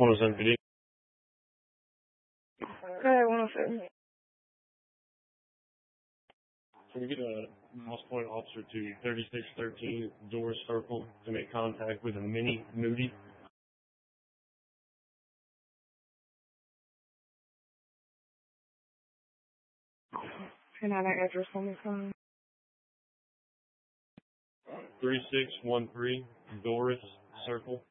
107 PD. Okay, 107. Can we get a Moss Point officer to 3613 Doris Circle to make contact with a Minnie Moody? Can I have that address on the phone? 3613 Doris Circle.